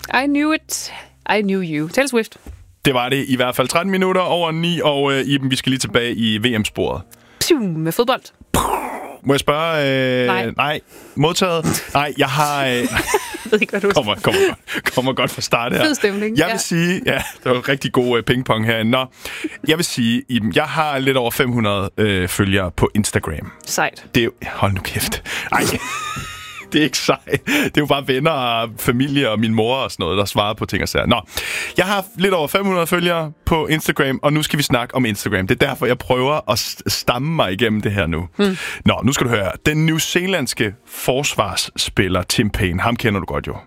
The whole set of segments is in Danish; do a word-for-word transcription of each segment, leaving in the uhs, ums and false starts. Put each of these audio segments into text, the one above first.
I knew it. I knew you. Taylor Swift. Det var det i hvert fald. tretten minutter over ni, og øh, Iben, vi skal lige tilbage i V M-sporet. Psiu, med fodbold. Må jeg spørge? Øh, nej. Nej. Modtaget? Nej, jeg har... Øh, jeg ved ikke, hvad du kommer, kommer, godt, kommer godt fra start her. Fed stemning. Jeg vil ja. sige... Ja, det var rigtig god øh, pingpong herinde. Nå, jeg vil sige, Iben, jeg har lidt over fem hundrede øh, følgere på Instagram. Sejt. Det er jo... Hold nu kæft. Ej... Det er ikke sej. Det er jo bare venner og familie og min mor og sådan noget, der svarer på ting og sager. Nå, jeg har lidt over fem hundrede følgere på Instagram, og nu skal vi snakke om Instagram. Det er derfor, jeg prøver at stamme mig igennem det her nu. Hmm. Nå, nu skal du høre. Den newzealandske forsvarsspiller Tim Payne, ham kender du godt jo.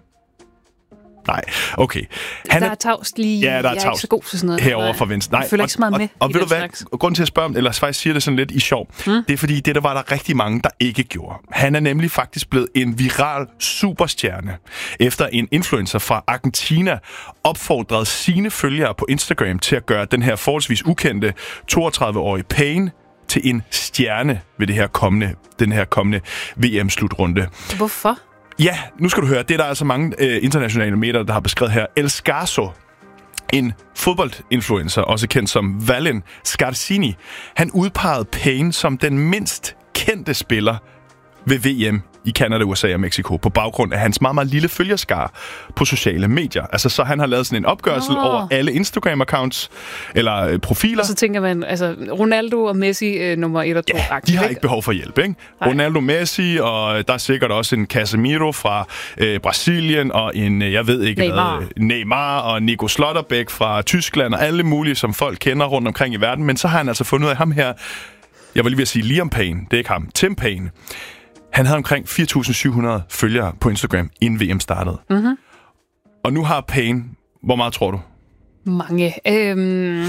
Nej, okay. Han der er tavst lige. Ja, der er jeg er tavst ikke så god til sådan noget. herovre fra venstre. Nej, jeg føler ikke så meget med. Og, og, og ved du hvad? Grunden til at spørge, eller faktisk siger det sådan lidt i sjov, hmm? det er fordi, det der var der rigtig mange, der ikke gjorde. Han er nemlig faktisk blevet en viral superstjerne, efter en influencer fra Argentina opfordrede sine følgere på Instagram til at gøre den her forholdsvis ukendte toogtredive-årige Payne til en stjerne ved det her kommende, den her kommende V M-slutrunde. Hvorfor? Ja, nu skal du høre. Det er der altså mange øh, internationale medier, der har beskrevet her. El Scarso, en fodboldinfluencer, også kendt som Valen Scarsini, han udpegede Payne som den mindst kendte spiller ved V M i Canada, U S A og Mexico, på baggrund af hans meget, meget lille følgerskare på sociale medier. Altså, så han har lavet sådan en opgørelse oh. over alle Instagram-accounts, eller øh, profiler. Og så tænker man, altså, Ronaldo og Messi øh, nummer et og to. Ja, de har ikke behov for hjælp, ikke? Nej. Ronaldo, Messi, og der er sikkert også en Casemiro fra øh, Brasilien, og en, jeg ved ikke Neymar. hvad, Neymar, og Nico Schlotterbeck fra Tyskland, og alle mulige, som folk kender rundt omkring i verden. Men så har han altså fundet ud af ham her, jeg var lige ved at sige Liam Payne, det er ikke ham, Tim Payne. Han havde omkring fire tusind syv hundrede følgere på Instagram, inden V M startede. Mm-hmm. Og nu har Payne, hvor meget tror du? Mange. Øhm,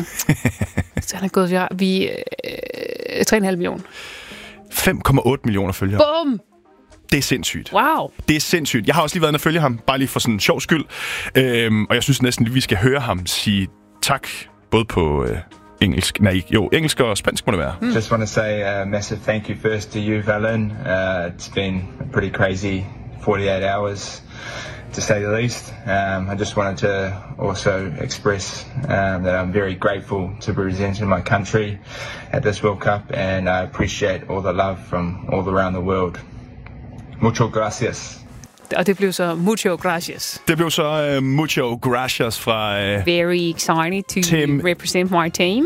så han er gået, ja, vi øh, tre komma fem millioner. fem komma otte millioner følgere. Bum! Det er sindssygt. Wow. Det er sindssygt. Jeg har også lige været inde og følge ham, bare lige for sådan en sjov skyld. Øhm, og jeg synes næsten, at vi skal høre ham sige tak, både på... Øh, engelsk. Nej, jo, engelsk og spansk må det være. Mm. Just want to say a massive thank you first to you, Valen. Uh, it's been a pretty crazy forty-eight hours, to say the least. Um, I just wanted to also express um, that I'm very grateful to be representing my country at this World Cup, and I appreciate all the love from all around the world. Mucho gracias. Og det blev så mucho gracias. Det blev så uh, mucho gracias fra... Uh, Very excited to Tim. represent my team.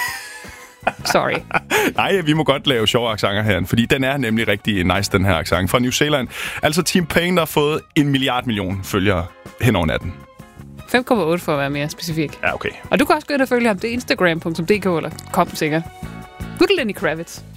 Sorry. Nej, vi må godt lave sjove accenter her, fordi den er nemlig rigtig nice, den her accent fra New Zealand. Altså Tim Payne, der har fået en milliard million følgere hen over natten. fem komma otte for at være mere specifik. Ja, okay. Og du kan også gå ind og følge ham. Det er instagram punktum d k eller kom sikkert. Google Lenny Kravitz.